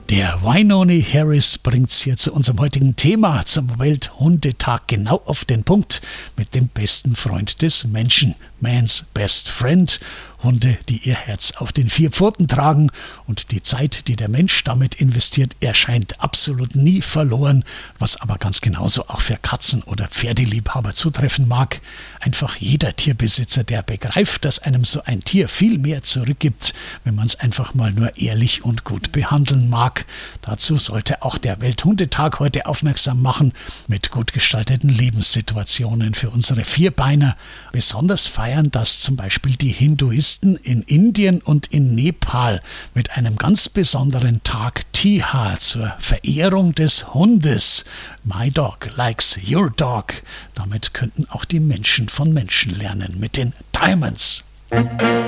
Der Wynonie Harris bringt's hier zu unserem heutigen Thema, zum Welthundetag, genau auf den Punkt, mit dem besten Freund des Menschen, Man's Best Friend. Hunde, die ihr Herz auf den 4 Pfoten tragen, und die Zeit, die der Mensch damit investiert, erscheint absolut nie verloren, was aber ganz genauso auch für Katzen- oder Pferdeliebhaber zutreffen mag. Einfach jeder Tierbesitzer, der begreift, dass einem so ein Tier viel mehr zurückgibt, wenn man es einfach mal nur ehrlich und gut behandeln mag. Dazu sollte auch der Welthundetag heute aufmerksam machen, mit gut gestalteten Lebenssituationen für unsere Vierbeiner. Besonders feiern das zum Beispiel die Hinduisten in Indien und in Nepal mit einem ganz besonderen Tag Tiha zur Verehrung des Hundes. My dog likes your dog. Damit könnten auch die Menschen von Menschen lernen mit den Diamonds.